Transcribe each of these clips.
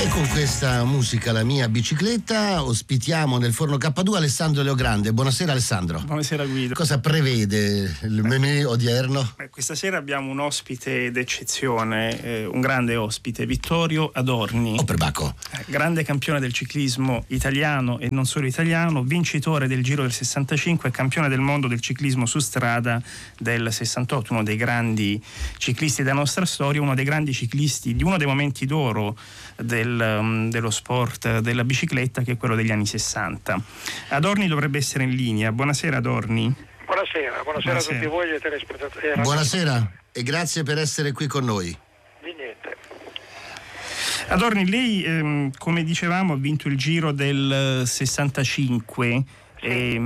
E con questa musica, La mia bicicletta, ospitiamo nel Forno K2 Alessandro Leogrande. Buonasera Alessandro. Buonasera Guido. Cosa prevede il menù odierno? Questa sera abbiamo un ospite d'eccezione, un grande ospite, Vittorio Adorni. Oh, perbacco. Grande campione del ciclismo italiano e non solo italiano, vincitore del Giro del 65 e campione del mondo del ciclismo su strada del 68, uno dei grandi ciclisti della nostra storia, uno dei grandi ciclisti di uno dei momenti d'oro dello sport della bicicletta, che è quello degli anni 60. Adorni dovrebbe essere in linea. Buonasera Adorni. Buonasera a tutti voi e telespettatori. Buonasera e grazie per essere qui con noi. Di niente. Adorni, lei come dicevamo ha vinto il Giro del 65 e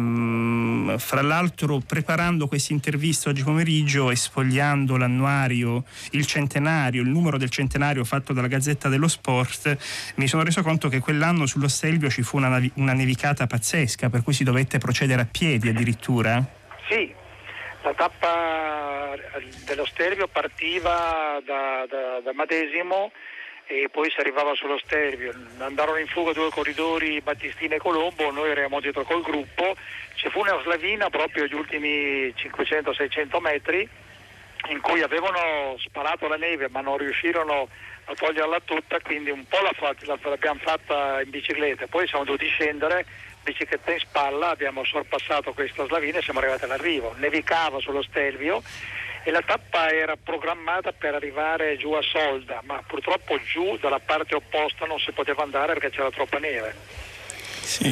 fra l'altro, preparando questa intervista oggi pomeriggio e sfogliando l'annuario, il centenario, il numero del centenario fatto dalla Gazzetta dello Sport, mi sono reso conto che quell'anno sullo Stelvio ci fu una nevicata pazzesca, per cui si dovette procedere a piedi addirittura. Sì, la tappa dello Stelvio partiva da Madesimo e poi si arrivava sullo Stelvio. Andarono in fuga due corridori, Battistini e Colombo, noi eravamo dietro col gruppo. Ci fu una slavina proprio gli ultimi 500-600 metri in cui avevano sparato la neve ma non riuscirono a toglierla tutta, quindi un po' l'abbiamo fatta in bicicletta, poi siamo dovuti scendere, bicicletta in spalla, abbiamo sorpassato questa slavina e siamo arrivati all'arrivo. Nevicava sullo Stelvio e la tappa era programmata per arrivare giù a Solda, ma purtroppo giù dalla parte opposta non si poteva andare perché c'era troppa neve. Sì.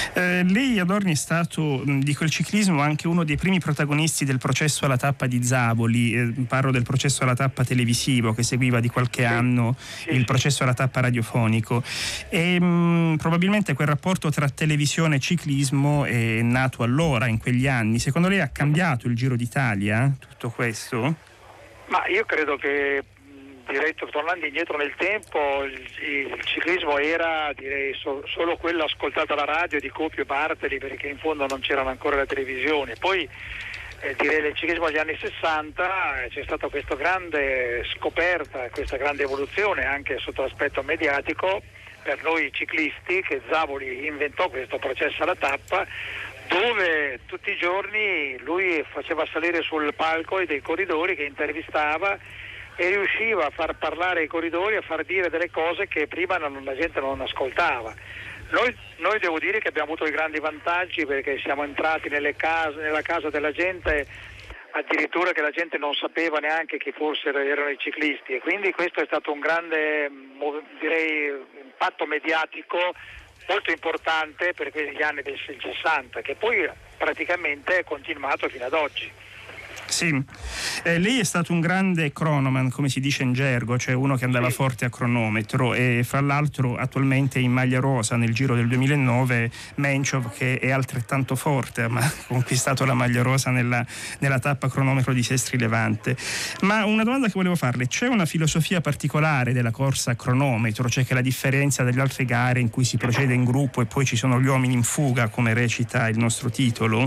Lei, Adorni, è stato di quel ciclismo anche uno dei primi protagonisti del processo alla tappa di Zavoli. Parlo del processo alla tappa televisivo che seguiva di qualche anno il processo alla tappa radiofonico. E probabilmente quel rapporto tra televisione e ciclismo è nato allora, in quegli anni. Secondo lei ha cambiato il Giro d'Italia tutto questo? Ma io credo che, tornando indietro nel tempo, il ciclismo era, direi, solo quello ascoltato alla radio di Copio e Bartoli, perché in fondo non c'erano ancora le televisioni. Poi direi nel ciclismo degli anni 60 c'è stata questa grande scoperta, questa grande evoluzione anche sotto l'aspetto mediatico per noi ciclisti, che Zavoli inventò questo processo alla tappa, dove tutti i giorni lui faceva salire sul palco dei corridori che intervistava e riusciva a far parlare i corridori, a far dire delle cose che prima la gente non ascoltava. Noi devo dire che abbiamo avuto i grandi vantaggi, perché siamo entrati nella casa della gente addirittura che la gente non sapeva neanche chi fossero erano i ciclisti, e quindi questo è stato un grande, direi, impatto mediatico molto importante per quegli anni del 60, che poi praticamente è continuato fino ad oggi. Sì, lei è stato un grande cronoman, come si dice in gergo, cioè uno che andava forte a cronometro, e fra l'altro attualmente in maglia rosa nel Giro del 2009 Menchov, che è altrettanto forte, ma ha conquistato la maglia rosa nella tappa cronometro di Sestri Levante. Ma una domanda che volevo farle: c'è una filosofia particolare della corsa a cronometro, cioè che la differenza delle altre gare in cui si procede in gruppo e poi ci sono gli uomini in fuga, come recita il nostro titolo?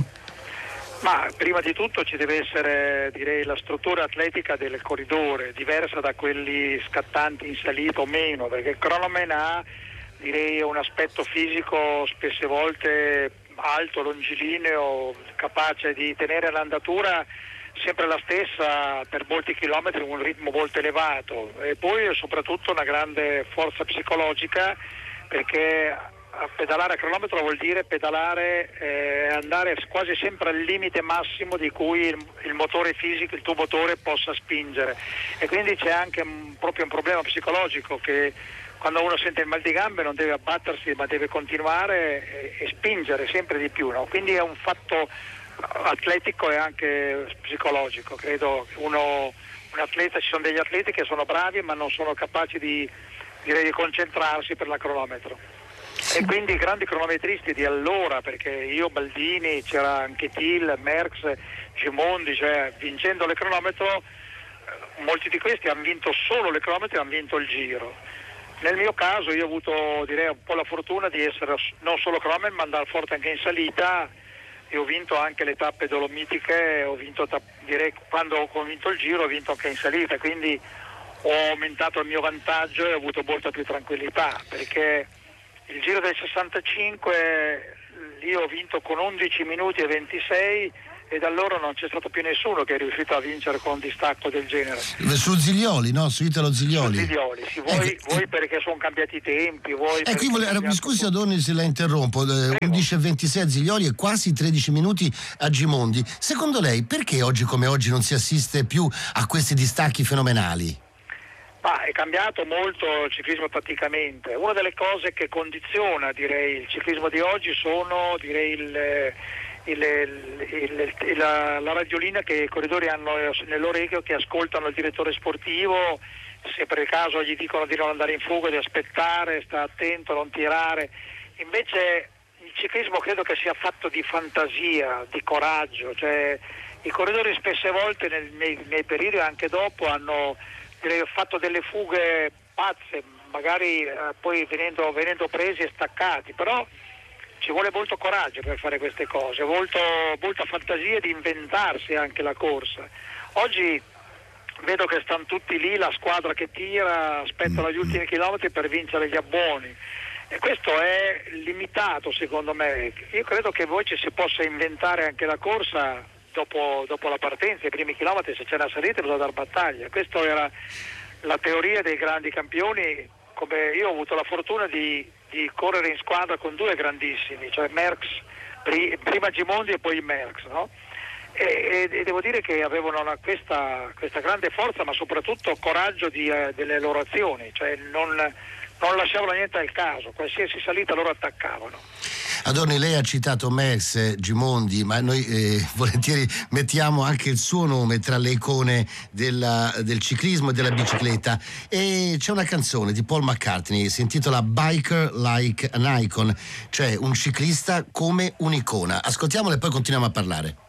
Ma prima di tutto ci deve essere, direi, la struttura atletica del corridore, diversa da quelli scattanti in salita o meno, perché il cronoman ha, direi, un aspetto fisico spesse volte alto, longilineo, capace di tenere l'andatura sempre la stessa per molti chilometri, un ritmo molto elevato, e poi soprattutto una grande forza psicologica, perché pedalare a cronometro vuol dire pedalare, andare quasi sempre al limite massimo di cui il motore fisico, il tuo motore possa spingere, e quindi c'è anche proprio un problema psicologico, che quando uno sente il mal di gambe non deve abbattersi ma deve continuare e spingere sempre di più, no? Quindi è un fatto atletico e anche psicologico. Credo che un atleta, ci sono degli atleti che sono bravi ma non sono capaci di concentrarsi per la cronometro. E quindi i grandi cronometristi di allora, perché io, Baldini, c'era anche Thiel, Merckx, Gimondi, cioè vincendo le cronometro, molti di questi hanno vinto solo le cronometro e hanno vinto il Giro. Nel mio caso io ho avuto, direi, un po' la fortuna di essere non solo cronometro ma andare forte anche in salita, e ho vinto anche le tappe dolomitiche, ho vinto, direi, quando ho vinto il Giro ho vinto anche in salita, quindi ho aumentato il mio vantaggio e ho avuto molta più tranquillità, perché il Giro del 65 io ho vinto con 11 minuti e 26 e da allora non c'è stato più nessuno che è riuscito a vincere con un distacco del genere. Su Ziglioli, no? Su Italo Ziglioli. Su Ziglioli, sì, voi perché sono cambiati i tempi, voi qui mi scusi Adorni se la interrompo, 11 e 26 a Ziglioli e quasi 13 minuti a Gimondi. Secondo lei perché oggi come oggi non si assiste più a questi distacchi fenomenali? È cambiato molto il ciclismo praticamente. Una delle cose che condiziona, direi, il ciclismo di oggi sono, direi, la radiolina che i corridori hanno nell'orecchio, che ascoltano il direttore sportivo, se per caso gli dicono di non andare in fuga, di aspettare, sta attento, non tirare. Invece il ciclismo credo che sia fatto di fantasia, di coraggio, cioè i corridori spesse volte nei periodi anche dopo hanno fatto delle fughe pazze, magari poi venendo presi e staccati, però ci vuole molto coraggio per fare queste cose, molta fantasia di inventarsi anche la corsa. Oggi vedo che stanno tutti lì, la squadra che tira, aspettano gli ultimi chilometri per vincere gli abboni, e questo è limitato secondo me. Io credo che voi ci si possa inventare anche la corsa dopo la partenza, i primi chilometri, se c'è una salita bisogna dar battaglia. Questa era la teoria dei grandi campioni, come io ho avuto la fortuna di correre in squadra con due grandissimi, cioè Merckx, prima Gimondi e poi Merckx, no? E devo dire che avevano questa grande forza, ma soprattutto coraggio delle loro azioni, cioè non lasciavano niente al caso, qualsiasi salita loro attaccavano. Adorni, lei ha citato Merckx, Gimondi, ma noi volentieri mettiamo anche il suo nome tra le icone del ciclismo e della bicicletta, e c'è una canzone di Paul McCartney, si intitola Biker Like an Icon, cioè un ciclista come un'icona. Ascoltiamola e poi continuiamo a parlare.